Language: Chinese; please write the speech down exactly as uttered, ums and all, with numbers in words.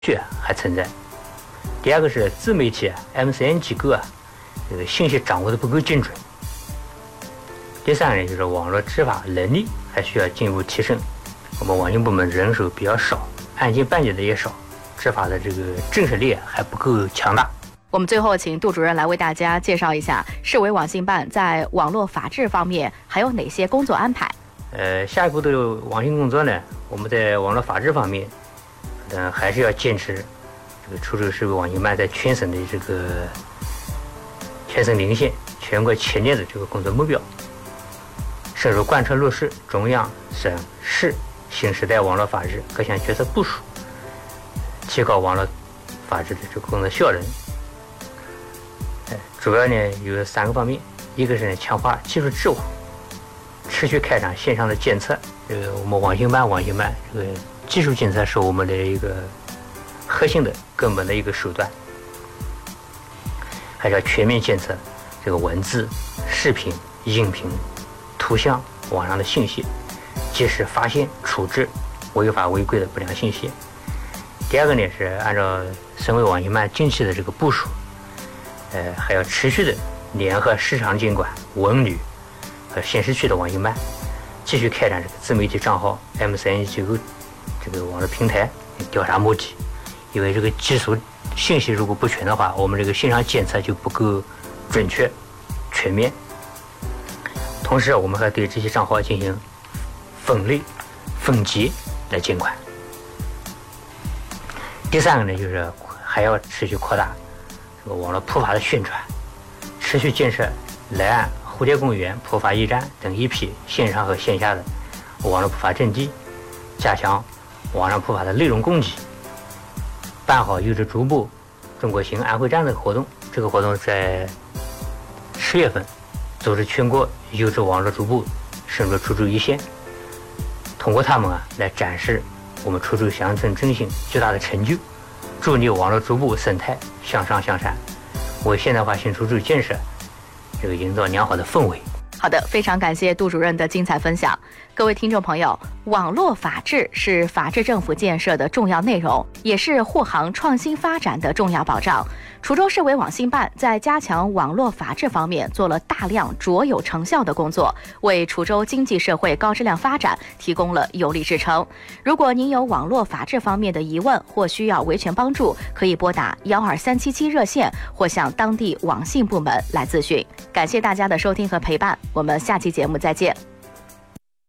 确还存在。第二个是自媒体 M C N 机构啊，这个信息掌握的不够精准。第三个呢，就是网络执法能力还需要进一步提升。我们网信部门人手比较少，案件办结的也少，执法的这个震慑力还不够强大。 我们最后请杜主任来为大家介绍一下市委网信办在网络法治方面还有哪些工作安排。 呃，下一步的网信工作呢，我们在网络法治方面，嗯、呃，还是要坚持这个滁州市委网信办在全省的这个全省领先、全国前列的这个工作目标，深入贯彻落实中央、省、市新时代网络法治各项决策部署，提高网络法治的这个工作效能。呃，主要呢有三个方面，一个是呢强化技术质化，持续开展线上的检测。这个我们网信办、网信办这个技术检测是我们的一个核心的、根本的一个手段，还是要全面检测这个文字、视频、音频、图像网上的信息，及时发现、处置违法违规的不良信息。第二个呢是按照省委网信办近期的这个部署，呃，还要持续的联合市场监管、文旅和县市区的网信办，继续开展这个自媒体账号、M C N 机构这个网络平台调查摸底。因为这个技术信息如果不全的话，我们这个线上检测就不够准确、全面。同时，我们还对这些账号进行分类、分级来监管。第三个呢，就是还要持续扩大这个网络普法的宣传，持续建设莱岸、蝴蝶公园普法驿站等一批线上和线下的网络普法阵地，加强网上普法的内容供给，办好优质逐步中国行安徽站的活动。这个活动在十月份组织全国优质网络逐步深入滁州一线，通过他们啊来展示我们滁州乡村振兴巨大的成就，助力网络逐步生态向上向善，为现代化新滁州建设这个营造良好的氛围。 好的，非常感谢杜主任的精彩分享。各位听众朋友，网络法治是法治政府建设的重要内容，也是护航创新发展的重要保障。滁州市委网信办在加强网络法治方面做了大量卓有成效的工作，为滁州经济社会高质量发展提供了有力支撑。如果您有网络法治方面的疑问或需要维权帮助，可以拨打幺二三七七热线或向当地网信部门来咨询。感谢大家的收听和陪伴，我们下期节目再见。